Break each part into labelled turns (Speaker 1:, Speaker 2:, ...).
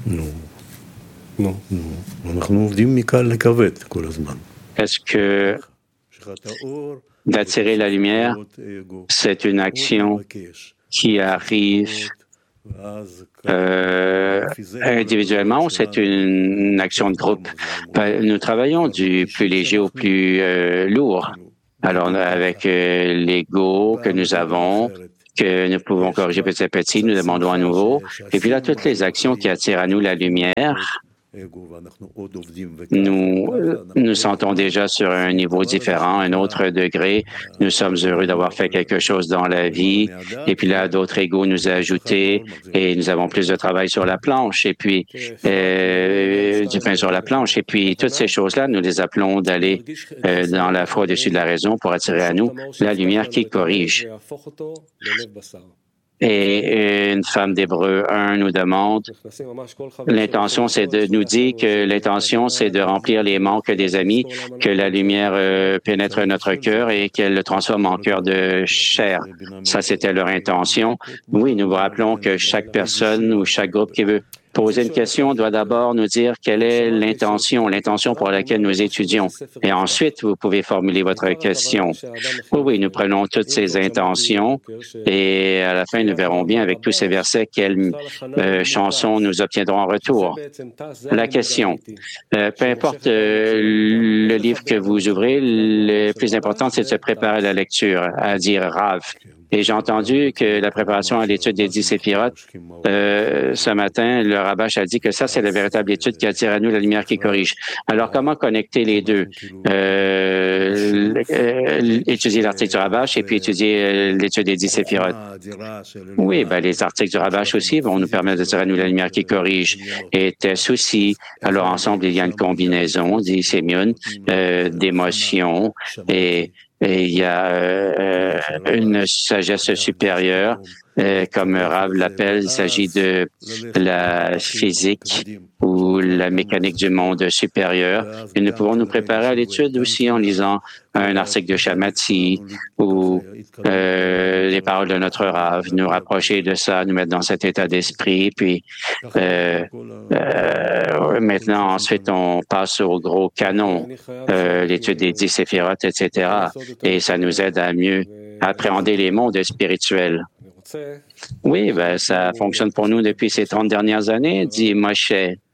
Speaker 1: Est-ce que d'attirer la lumière, c'est une action qui arrive individuellement ou c'est une action de groupe? Nous travaillons du plus léger au plus lourd. Alors, avec l'ego que nous avons, que nous pouvons corriger petit à petit, nous demandons à nouveau. Et puis là, toutes les actions qui attirent à nous la lumière, nous sentons déjà sur un niveau différent, un autre degré. Nous sommes heureux d'avoir fait quelque chose dans la vie. Et puis là, d'autres égos nous ont ajouté et nous avons plus de travail sur la planche et puis du pain sur la planche. Et puis toutes ces choses-là, nous les appelons d'aller dans la foi au-dessus de la raison pour attirer à nous la lumière qui corrige. Et une femme d'Hébreu 1 nous demande, l'intention, c'est de nous dire que l'intention, c'est de remplir les manques des amis, que la lumière pénètre notre cœur et qu'elle le transforme en cœur de chair. Ça, c'était leur intention. Oui, nous vous rappelons que chaque personne ou chaque groupe qui veut poser une question doit d'abord nous dire quelle est l'intention pour laquelle nous étudions. Et ensuite, vous pouvez formuler votre question. Oui, nous prenons toutes ces intentions et à la fin, nous verrons bien avec tous ces versets quelle chanson nous obtiendrons en retour. La question, peu importe le livre que vous ouvrez, le plus important, c'est de se préparer à la lecture, à dire Rav. Et j'ai entendu que la préparation à l'étude des 10 séphirotes, ce matin, le Rabash a dit que ça, c'est la véritable étude qui attire à nous la lumière qui corrige. Alors, comment connecter les deux? Étudier l'article du Rabash et puis étudier l'étude des 10 séphirotes. Oui, les articles du Rabash aussi vont nous permettre d'attirer à nous la lumière qui corrige. Et Tess aussi. Alors, ensemble, il y a une combinaison, dit Sémion, d'émotions et il y a une sagesse supérieure, comme Rav l'appelle, il s'agit de la physique ou la mécanique du monde supérieur. Et nous pouvons nous préparer à l'étude aussi en lisant un article de Shamati ou les paroles de notre Rav, nous rapprocher de ça, nous mettre dans cet état d'esprit. Puis maintenant, ensuite, on passe au gros canon, l'étude des 10 séphirotes, etc. Et ça nous aide à mieux appréhender les mondes spirituels. Oui, ça fonctionne pour nous depuis ces 30 dernières années, dit Moshe.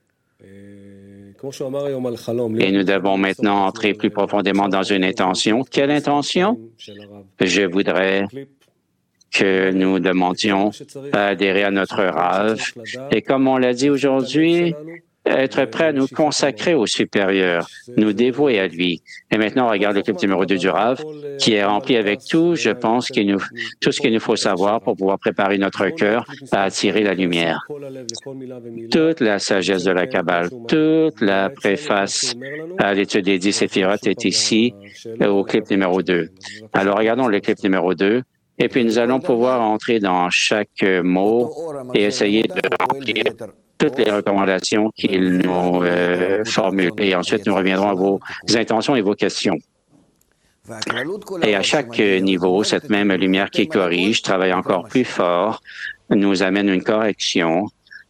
Speaker 1: Et nous devons maintenant entrer plus profondément dans une intention. Quelle intention? Je voudrais que nous demandions à adhérer à notre Rav. Et comme on l'a dit aujourd'hui, être prêt à nous consacrer au supérieur, nous dévouer à lui. Et maintenant, on regarde le clip numéro 2 du Rav, qui est rempli avec tout, je pense, tout ce qu'il nous faut savoir pour pouvoir préparer notre cœur à attirer la lumière. Toute la sagesse de la Kabbale, toute la préface à l'étude des 10 séphirotes est ici, au clip numéro 2. Alors, regardons le clip numéro 2. Et puis, nous allons pouvoir entrer dans chaque mot et essayer de remplir toutes les recommandations qu'il nous formule. Et ensuite, nous reviendrons à vos intentions et vos questions. Et à chaque niveau, cette même lumière qui corrige travaille encore plus fort, nous amène une correction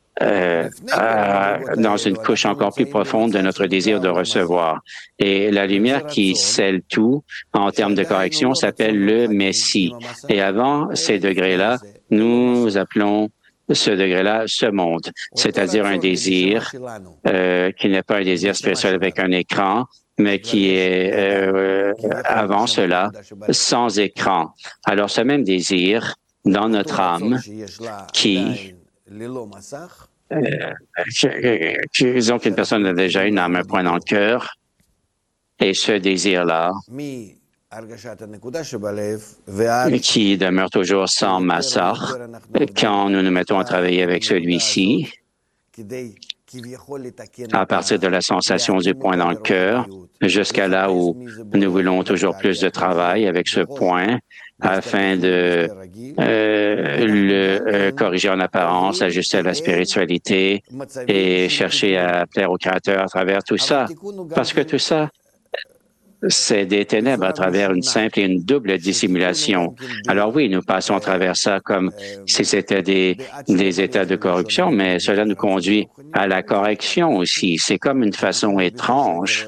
Speaker 1: dans une couche encore plus profonde de notre désir de recevoir. Et la lumière qui scelle tout en termes de correction s'appelle le Messie. Et avant ces degrés-là, nous appelons ce degré-là, ce monde, c'est-à-dire un désir qui n'est pas un désir spirituel avec un écran, mais qui est avant cela, sans écran. Alors, ce même désir dans notre âme disons qu'une personne a déjà une âme, un point dans le cœur, et ce désir-là, qui demeure toujours sans massar, quand nous nous mettons à travailler avec celui-ci, à partir de la sensation du point dans le cœur, jusqu'à là où nous voulons toujours plus de travail avec ce point, afin de le corriger en apparence, ajuster à la spiritualité et chercher à plaire au Créateur à travers tout ça. Parce que tout ça c'est des ténèbres à travers une simple et une double dissimulation. Alors oui, nous passons à travers ça comme si c'était des états de corruption, mais cela nous conduit à la correction aussi. C'est comme une façon étrange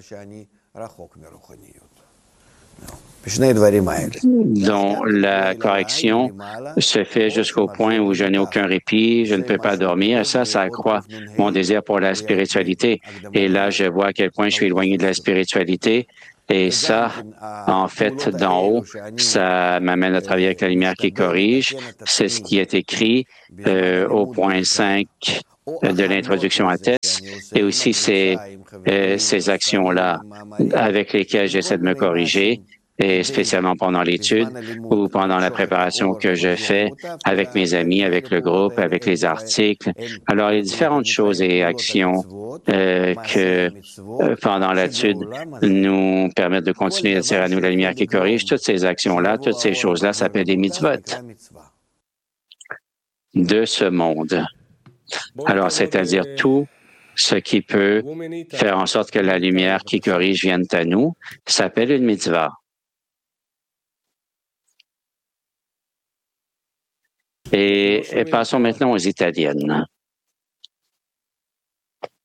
Speaker 1: dont la correction se fait jusqu'au point où je n'ai aucun répit, je ne peux pas dormir. Ça accroît mon désir pour la spiritualité. Et là, je vois à quel point je suis éloigné de la spiritualité. Et ça, en fait, d'en haut, ça m'amène à travailler avec la lumière qui corrige. C'est ce qui est écrit au point 5 de l'introduction à TESS et aussi ces actions-là avec lesquelles j'essaie de me corriger, et spécialement pendant l'étude ou pendant la préparation que je fais avec mes amis, avec le groupe, avec les articles. Alors, il y a différentes choses et actions que pendant l'étude nous permettent de continuer d'attirer à nous la lumière qui corrige. Toutes ces actions-là, toutes ces choses-là s'appellent des mitzvot de ce monde. Alors, c'est-à-dire tout ce qui peut faire en sorte que la lumière qui corrige vienne à nous s'appelle une mitzvah. Et passons maintenant aux Italiennes.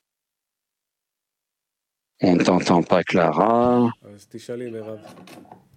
Speaker 1: On ne t'entend pas, Clara.